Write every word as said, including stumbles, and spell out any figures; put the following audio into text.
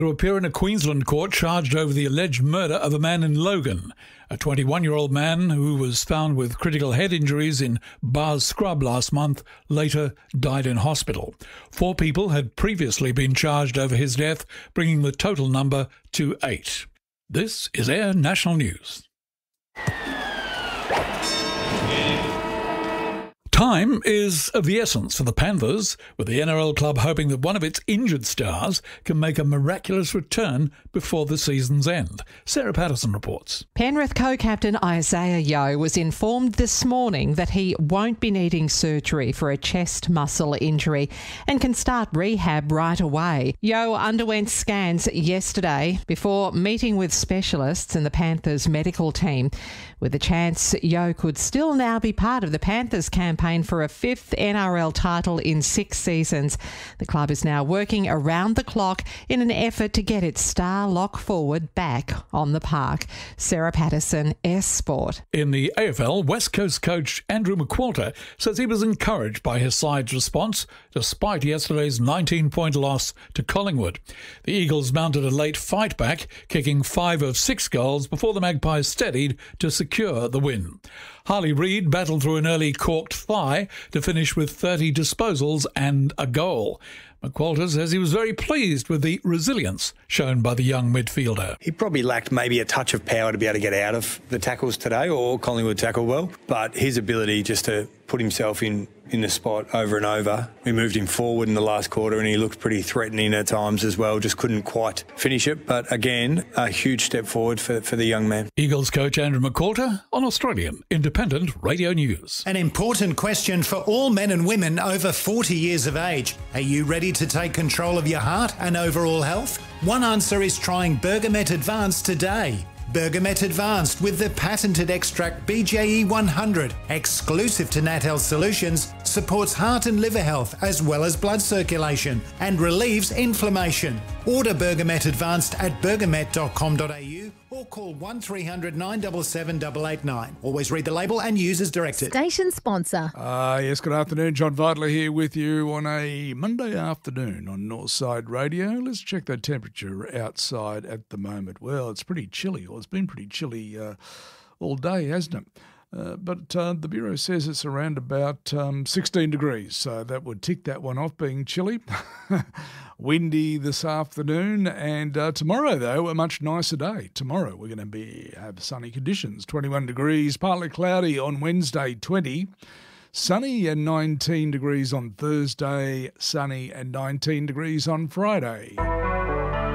To appear in a Queensland court charged over the alleged murder of a man in Logan. A twenty-one-year-old man who was found with critical head injuries in Bars Scrub last month later died in hospital. Four people had previously been charged over his death, bringing the total number to eight. This is Air National News. Time is of the essence for the Panthers, with the N R L club hoping that one of its injured stars can make a miraculous return before the season's end. Sarah Patterson reports. Penrith co-captain Isaiah Yeo was informed this morning that he won't be needing surgery for a chest muscle injury and can start rehab right away. Yeo underwent scans yesterday before meeting with specialists and the Panthers medical team, with a chance Yeo could still now be part of the Panthers campaign for a fifth N R L title in six seasons. The club is now working around the clock in an effort to get its star lock forward back on the park. Sarah Patterson, S Sport. In the A F L, West Coast coach Andrew McQualter says he was encouraged by his side's response despite yesterday's nineteen-point loss to Collingwood. The Eagles mounted a late fight back, kicking five of six goals before the Magpies steadied to secure the win. Harley Reid battled through an early corked thigh to finish with thirty disposals and a goal. McQualter says he was very pleased with the resilience shown by the young midfielder. He probably lacked maybe a touch of power to be able to get out of the tackles today, or Collingwood tackled well, but his ability just to put himself in, in the spot over and over. We moved him forward in the last quarter and he looked pretty threatening at times as well, just couldn't quite finish it. But again, a huge step forward for, for the young man. Eagles coach Andrew McQualter on Australian Independent Radio News. An important question for all men and women over forty years of age. Are you ready to take control of your heart and overall health? One answer is trying Bergamet Advanced today. Bergamet Advanced with the patented extract B J E one hundred, exclusive to Nat Health Solutions, supports heart and liver health as well as blood circulation and relieves inflammation. Order Bergamet Advanced at bergamet dot com dot a u or call one three hundred nine seven seven eight eight nine. Always read the label and use as directed. Station sponsor. Uh, yes, good afternoon. John Vidler here with you on a Monday afternoon on Northside Radio. Let's check the temperature outside at the moment. Well, it's pretty chilly. Well, it's been pretty chilly uh, all day, hasn't it? Uh, but uh, the Bureau says it's around about um, sixteen degrees, so that would tick that one off, being chilly. Windy this afternoon, and uh, tomorrow, though, a much nicer day. Tomorrow we're going to be have sunny conditions, twenty-one degrees, partly cloudy on Wednesday, twenty. Sunny and nineteen degrees on Thursday, sunny and nineteen degrees on Friday.